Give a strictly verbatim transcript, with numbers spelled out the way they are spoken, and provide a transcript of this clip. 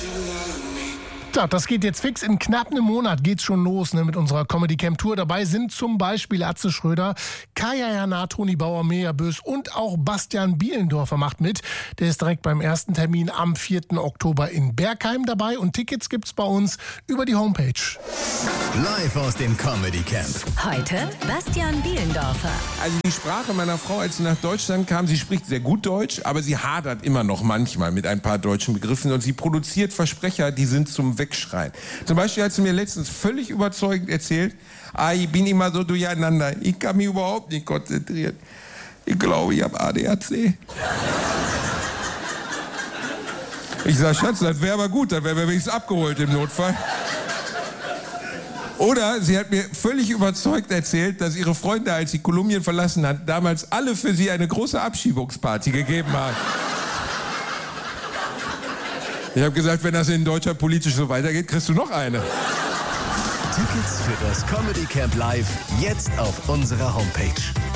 Ja, das geht jetzt fix. In knapp einem Monat geht's schon los, ne, mit unserer Comedy Camp Tour. Dabei sind zum Beispiel Atze Schröder, Kaya Jana, Toni Bauer, Mea Bös und auch Bastian Bielendorfer macht mit. Der ist direkt beim ersten Termin am vierten Oktober in Bergheim dabei. Und Tickets gibt's bei uns über die Homepage. Live aus dem Comedy Camp. Heute Bastian Bielendorfer. Also die Sprache meiner Frau, als sie nach Deutschland kam, sie spricht sehr gut Deutsch, aber sie hadert immer noch manchmal mit ein paar deutschen Begriffen und sie produziert Versprecher, die sind zum Wegschreien. Zum Beispiel hat sie mir letztens völlig überzeugend erzählt, ah, ich bin immer so durcheinander, ich kann mich überhaupt nicht konzentrieren. Ich glaube, ich habe A D H C. Ich sag, Schatz, das wäre aber gut, dann wären wir wenigstens abgeholt im Notfall. Oder sie hat mir völlig überzeugt erzählt, dass ihre Freunde, als sie Kolumbien verlassen hat, damals alle für sie eine große Abschiebungsparty gegeben haben. Ich habe gesagt, wenn das in Deutschland politisch so weitergeht, kriegst du noch eine. Tickets für das Comedy Camp Live jetzt auf unserer Homepage.